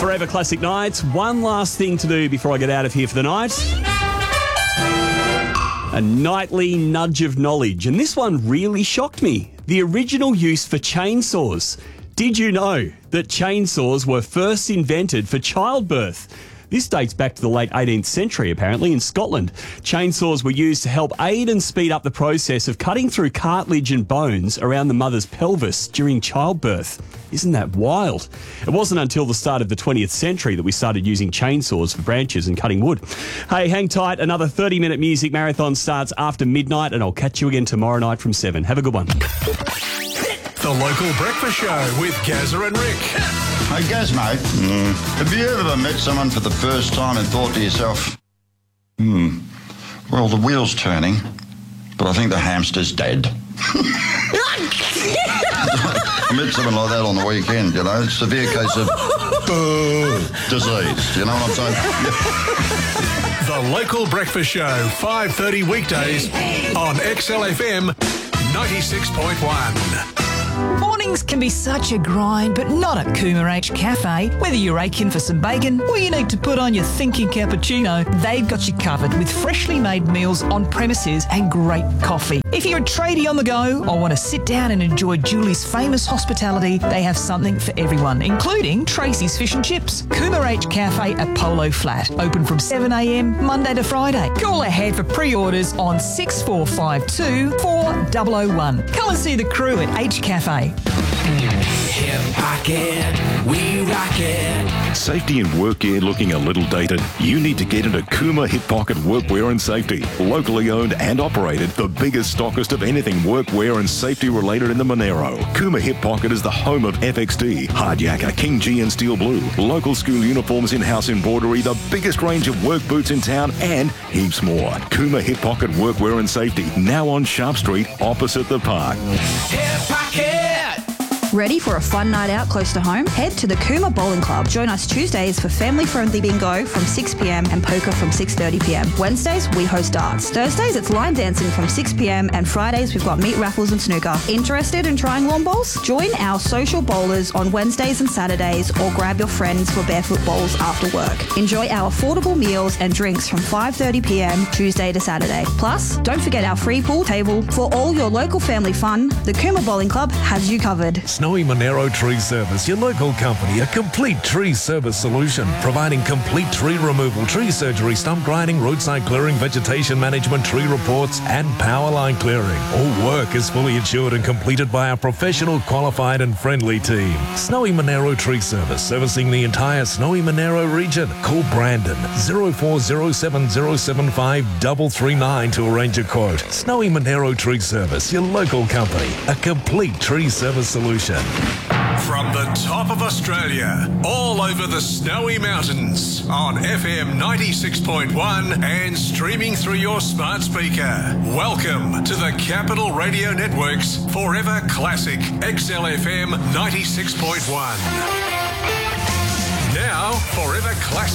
Forever Classic Nights. One last thing to do before I get out of here for the night. A nightly nudge of knowledge. And this one really shocked me. The original use for chainsaws. Did you know that chainsaws were first invented for childbirth? This dates back to the late 18th century, apparently, in Scotland. Chainsaws were used to help aid and speed up the process of cutting through cartilage and bones around the mother's pelvis during childbirth. Isn't that wild? It wasn't until the start of the 20th century that we started using chainsaws for branches and cutting wood. Hey, hang tight. Another 30-minute music marathon starts after midnight, and I'll catch you again tomorrow night from 7. Have a good one. The Local Breakfast Show with Gazza and Rick. Hey, Gazmo, have you ever met someone for the first time and thought to yourself, well, the wheel's turning, but I think the hamster's dead? I met someone like that on the weekend, you know, severe case of disease, you know what I'm saying? The Local Breakfast Show, 5:30 weekdays on XLFM 96.1. Mornings can be such a grind, but not at Cooma H Cafe. Whether you're aching for some bacon or you need to put on your thinking cappuccino, they've got you covered with freshly made meals on premises and great coffee. If you're a tradie on the go or want to sit down and enjoy Julie's famous hospitality, they have something for everyone, including Tracy's Fish and Chips. Cooma H Cafe at Polo Flat, open from 7 a.m. Monday to Friday. Call ahead for pre-orders on 6452 4001. Come and see the crew at H Cafe. Hip Pocket, we rock it. Safety in work gear looking a little dated? You need to get into Cooma Hip Pocket Workwear and Safety. Locally owned and operated, the biggest stockist of anything workwear and safety related in the Monero. Cooma Hip Pocket is the home of FXD, Hardyacker, King G and Steel Blue, local school uniforms in-house embroidery, the biggest range of work boots in town, and heaps more. Cooma Hip Pocket Workwear and Safety, now on Sharp Street, opposite the park. Hip Pocket! Ready for a fun night out close to home? Head to the Cooma Bowling Club. Join us Tuesdays for family-friendly bingo from 6 p.m. and poker from 6:30 p.m. Wednesdays, we host darts. Thursdays, it's line dancing from 6 p.m. and Fridays, we've got meat raffles and snooker. Interested in trying lawn bowls? Join our social bowlers on Wednesdays and Saturdays or grab your friends for barefoot bowls after work. Enjoy our affordable meals and drinks from 5:30 p.m. Tuesday to Saturday. Plus, don't forget our free pool table. For all your local family fun, the Cooma Bowling Club has you covered. Snowy Monero Tree Service, your local company, a complete tree service solution, providing complete tree removal, tree surgery, stump grinding, roadside clearing, vegetation management, tree reports, and power line clearing. All work is fully insured and completed by our professional, qualified, and friendly team. Snowy Monero Tree Service, servicing the entire Snowy Monero region. Call Brandon 0407075339 to arrange a quote. Snowy Monero Tree Service, your local company, a complete tree service solution. From the top of Australia, all over the snowy mountains, on FM 96.1 and streaming through your smart speaker. Welcome to the Capital Radio Network's Forever Classic XLFM 96.1. Now, Forever Classic.